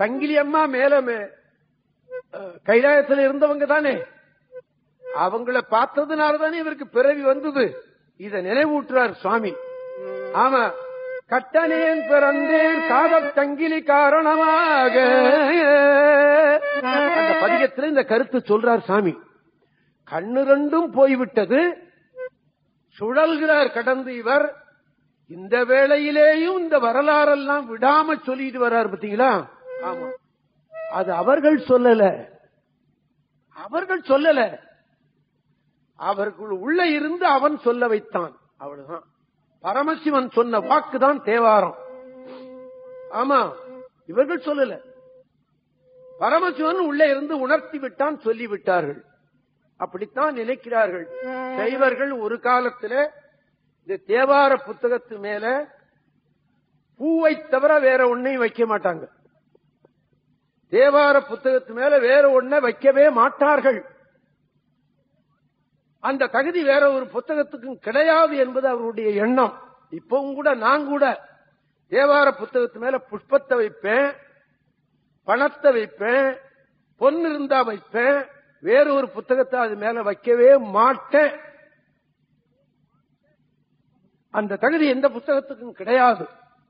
சங்கிலி அம்மா மேல கைலாயத்தில் இருந்தவங்க தானே, அவங்களை பார்த்ததுனாலதானே இவருக்கு பிறவி வந்தது. இதை நினைவூட்டுறார் சுவாமி. ஆமா, கட்டனேன் பிறந்தேன் காதல் சங்கிலி காரணமாக. அந்த பதிகத்தில் இந்த கருத்து சொல்றார் சாமி. கண்ணு ரெண்டும் போய்விட்டது, சுழல்கிறார் கடந்து இவர். இந்த வேளையிலேயும் இந்த வரலாறெல்லாம் விடாம சொல்லிட்டு வர்றார் பாத்தீங்களா. ஆமா, அது அவர்கள் சொல்லல, அவர்கள் உள்ள இருந்து அவன் சொல்ல வைத்தான். அவ்வளவுதான். பரமசிவன் சொன்ன வாக்குதான் தேவாரம். ஆமா, இவர்கள் சொல்லல, பரமசிவன் உள்ளே இருந்து உணர்த்தி விட்டான், சொல்லிவிட்டார்கள். அப்படித்தான் நினைக்கிறார்கள் சைவர்கள். ஒரு காலத்தில் இந்த தேவார புத்தகத்து மேல பூவை தவிர வேற ஒன்னையும் வைக்க மாட்டாங்க. தேவார புத்தகத்து மேல வேற ஒன்றை வைக்கவே மாட்டார்கள். அந்த தகுதி வேற ஒரு புத்தகத்துக்கும் கிடையாது என்பது அவருடைய எண்ணம். இப்பவும் கூட நான் கூட தேவார புத்தகத்து மேல புஷ்பத்தை வைப்பேன், பணத்தை வைப்பேன், பொன்னு இருந்தா வைப்பேன், வேற ஒரு புத்தகத்தை அது மேல வைக்கவே மாட்டேன். அந்த தகுதி எந்த புத்தகத்துக்கும் கிடையாது.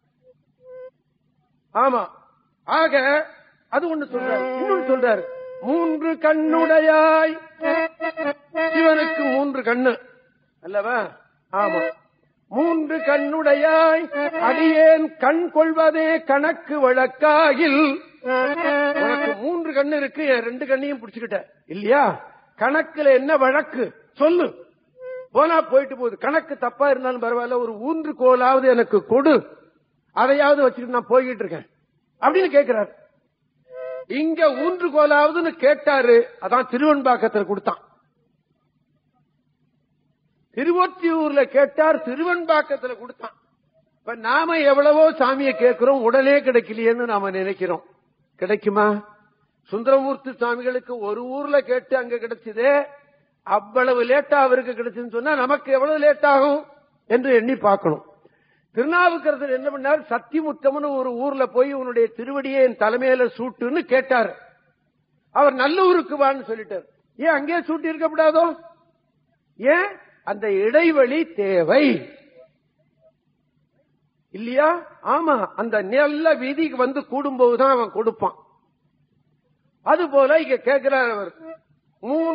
ஆமா, ஆக அது ஒண்ணு சொல்றாரு. இன்னொன்று சொல்றாரு, 3 கண்ணுடையாய். சிவனுக்கு 3 கண்ணு அல்லவா? ஆமா, 3 கண்ணுடையாய் அடியேன் கண் கொள்வதே கணக்கு வழக்காயில். உனக்கு 3 கண்ணு இருக்கு, 2 கண்ணையும் பிடிச்சுக்கிட்ட இல்லையா? கணக்குல என்ன வழக்கு சொல்லு. போனா போயிட்டு போகுது, கணக்கு தப்பா இருந்தாலும் பரவாயில்ல, ஒரு ஊன்று கோலாவது எனக்கு கொடு, அதையாவது வச்சுக்கிட்டு நான் போய்கிட்டு இருக்கேன் அப்படின்னு கேட்கிறாரு. இங்க ஊன்று கோலாவதுன்னு கேட்டாரு, அதான் திருவெண்பாக்கத்தில் கொடுத்தான். திருவொற்றியூர்ல கேட்டார், திருவெண்பாக்கத்தில் கொடுத்தான். இப்ப நாம எவ்வளவோ சாமியை கேட்கிறோம், உடனே கிடைக்கலையேன்னு நாம நினைக்கிறோம். கிடைக்குமா? சுந்தரமூர்த்தி சுவாமிகளுக்கு ஒரு ஊர்ல கேட்டு அங்க கிடைச்சதே, அவ்வளவு லேட்டா அவருக்கு கிடைச்சுன்னு சொன்னா நமக்கு எவ்வளவு லேட் ஆகும் என்று எண்ணி பார்க்கணும். திருநாவுக்கரசர் என்ன பண்ணார், சத்திமுத்தம்னு ஒரு ஊர்ல போய் உன்னுடைய திருவடியை என் தலைமையில சூட்டுன்னு கேட்டார். அவர் நல்லூருக்கு வான்னு சொல்லிட்டார். ஏன் அங்கே சூட்டி இருக்கப்படாதோ? ஏன்? அந்த இடைவெளி தேவை இல்லையா? ஆமா, அந்த நல்ல வீதிக்கு வந்து கூடும்போதுதான் அவன் கொடுப்பான். அது போல இங்க கேட்கிறார் அவர்.